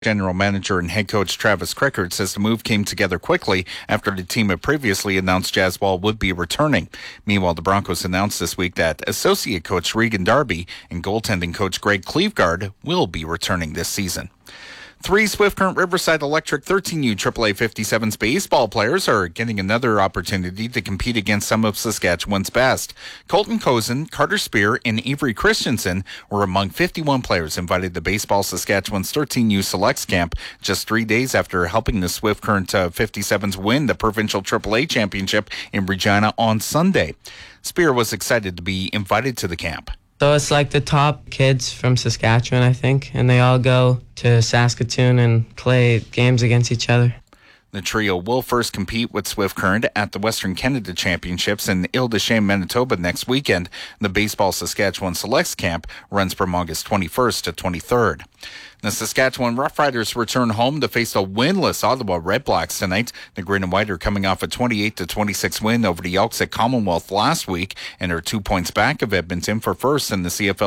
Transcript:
General manager and head coach Travis Crickard says the move came together quickly after the team had previously announced Jaswal would be returning. Meanwhile, the Broncos announced this week that associate coach Regan Darby and goaltending coach Greg Cleveguard will be returning this season. 3 Swift Current Riverside Electric 13U AAA 57s baseball players are getting another opportunity to compete against some of Saskatchewan's best. Colton Cozen, Carter Spear, and Avery Christensen were among 51 players invited to Baseball Saskatchewan's 13U Selects Camp just 3 days after helping the Swift Current 57s win the provincial AAA championship in Regina on Sunday. Spear was excited to be invited to the camp. So it's like the top kids from Saskatchewan, I think, and they all go to Saskatoon and play games against each other. The trio will first compete with Swift Current at the Western Canada Championships in Ile-des-Chênes, Manitoba next weekend. The Baseball Saskatchewan Selects Camp runs from August 21st to 23rd. The Saskatchewan Roughriders return home to face the winless Ottawa Redblacks tonight. The Green and White are coming off a 28-26 win over the Elks at Commonwealth last week and are 2 points back of Edmonton for first in the CFL